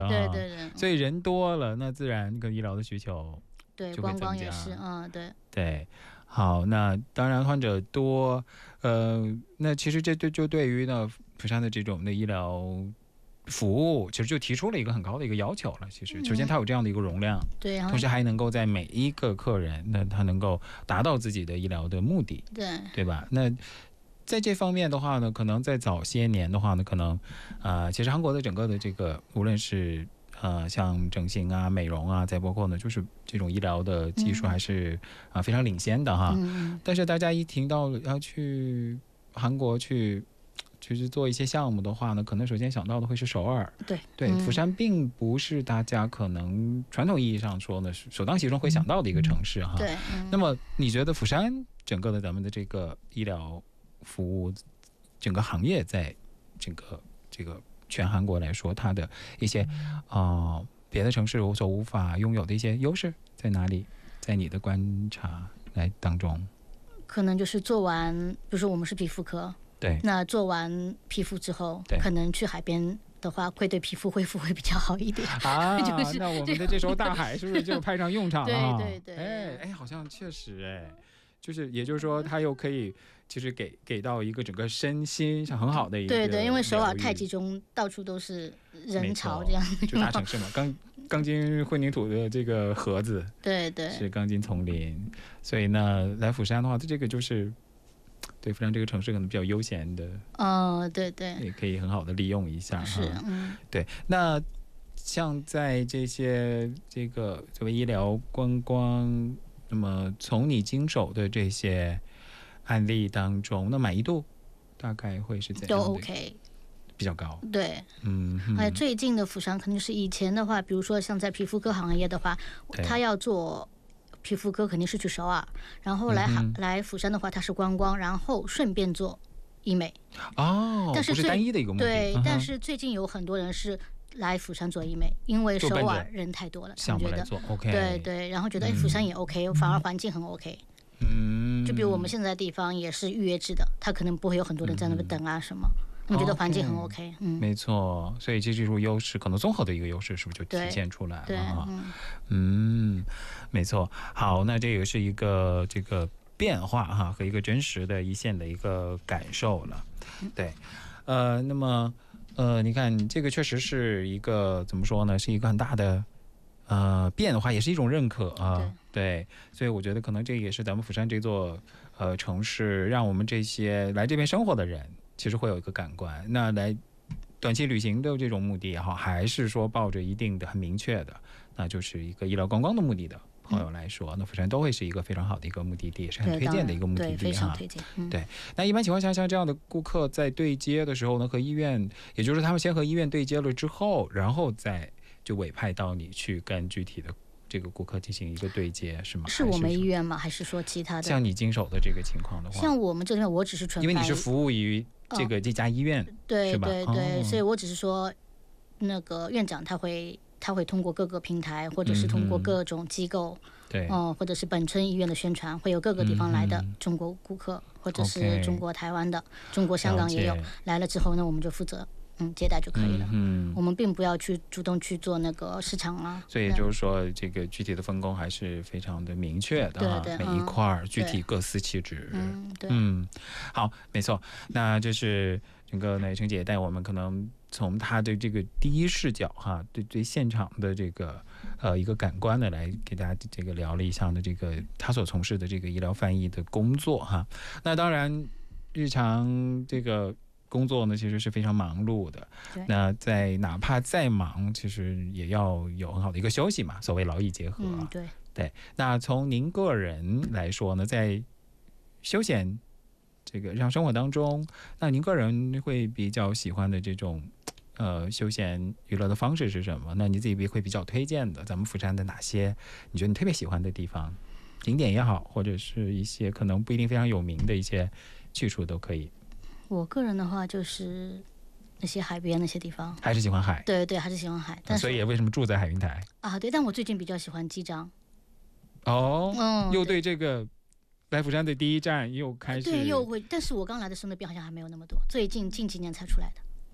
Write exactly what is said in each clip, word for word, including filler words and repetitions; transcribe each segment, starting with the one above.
啊， 对对对， 所以人多了，那自然个医疗的需求对， 就会增加。 观光也是，嗯，对对。好，那当然患者多，呃，那其实这对就对于呢釜山的这种的医疗服务，其实就提出了一个很高的一个要求了。其实，首先它有这样的一个容量， 嗯、对， 同时还能够在每一个客人，那他能够达到自己的医疗的目的， 对对吧？那在这方面的话呢，可能在早些年的话呢，可能，呃，其实韩国的整个的这个，无论是呃像整形啊、美容啊，再包括呢，就是这种医疗的技术还是啊、呃、非常领先的哈。 嗯， 但是大家一听到要去韩国去。就是做一些项目的话呢，可能首先想到的会是首尔。 对对， 嗯、 釜山并不是大家可能传统意义上说呢，首当其冲会想到的一个城市哈。 对、嗯。 那么你觉得釜山整个的咱们的这个医疗服务整个行业，在整个这个全韩国来说，它的一些啊、呃、别的城市所无法拥有的一些优势在哪里？在你的观察来当中， 可能就是做完，比如说我们是皮肤科。 对， 那做完皮肤之后，可能去海边的话，会对皮肤恢复会比较好一点啊。 就是、 那我们的这时候大海是不是就派上用场了、啊？ 对对对， 哎哎，好像确实哎，就是也就是说，它又可以其实给给到一个整个身心上很好的一个对对，因为首尔太集中，到处都是人潮，这样就大城市嘛，钢钢筋混凝土的这个盒子， 对对， 是钢筋丛林，所以呢，来釜山的话，这个就是。对，釜山这个城市可能比较悠闲的， 哦，对对， 也可以很好的利用一下。 是，嗯， 对。那像在这些这个作为医疗观光，那么从你经手的这些案例当中，那满意度大概会是怎样的？ 都 OK， 比较高。 对， 嗯， 还有最近的釜山，可能是以前的话，比如说像在皮肤科行业的话，他要做。皮肤科肯定是去首尔，然后来、嗯、来釜山的话，它是观光，然后顺便做医美。 哦， 但是不是单一的一个目的。 对、 嗯， 但是最近有很多人是来釜山做医美，因为首尔人太多了， 项目来做 OK。 对对，然后觉得哎，釜山也 OK，、嗯、反而环境很 OK。 嗯， 就比如我们现在的地方也是预约制的，他可能不会有很多人在那边等啊什么。嗯我觉得环境很 OK，, OK 嗯， 没错，所以这这种优势，可能综合的一个优势，是不是就体现出来了啊？ 嗯, 嗯，没错。好，那这个是一个这个变化哈，和一个真实的一线的一个感受了。对，呃，那么呃，你看这个确实是一个怎么说呢？是一个很大的呃变化，也是一种认可啊。对，对，所以我觉得可能这也是咱们釜山这座呃城市，让我们这些来这边生活的人。其实会有一个感官，那来短期旅行的这种目的也好，还是说抱着一定的很明确的，那就是一个医疗观光的目的的朋友来说，嗯、那釜山都会是一个非常好的一个目的地，也是很推荐的一个目的地哈。 非常推荐。嗯、 对，那一般情况下，像这样的顾客在对接的时候呢，和医院，也就是他们先和医院对接了之后，然后再就委派到你去跟具体的。这个顾客进行一个对接是吗？ 是我们医院吗？还是说其他的？ 像你经手的这个情况的话， 像我们这边我只是纯， 因为你是服务于这个这家医院， 哦、对对对、 哦， 所以我只是说，那个院长他会他会通过各个平台，或者是通过各种机构， 对、 嗯，哦，或者是本村医院的宣传，会有各个地方来的中国顾客，嗯、或者是中国台湾的， okay, 中国香港也有来了之后呢，我们就负责。嗯，接待就可以了。嗯，我们并不要去主动去做那个市场啊。 所以也就是说，这个具体的分工还是非常的明确的哈， 对对， 每一块儿具体各司其职。 嗯，对。 嗯，好，没错。那这是整个乃程姐带我们可能从她的这个第一视角哈，对对现场的这个呃一个感官的来给大家这个聊了一下的这个她所从事的这个医疗翻译的工作哈。那当然，日常这个。工作呢，其实是非常忙碌的。那在哪怕再忙，其实也要有很好的一个休息嘛。所谓劳逸结合。 嗯，对对。那从您个人来说呢，在休闲这个日常生活当中，那您个人会比较喜欢的这种呃休闲娱乐的方式是什么？那你自己会比较推荐的，咱们釜山的哪些你觉得你特别喜欢的地方，景点也好，或者是一些可能不一定非常有名的一些去处都可以。 我个人的话就是那些海边那些地方， 还是喜欢海。 对对，还是喜欢海。但是所以也为什么住在海云台啊？对，但我最近比较喜欢基章。 哦， 嗯， 又对这个来釜山的第一站又开始。 对，又会。但是我刚来的时候那边好像还没有那么多，最近近几年才出来的。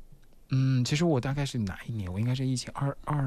嗯，其实我大概是哪一年？我应该是一七二二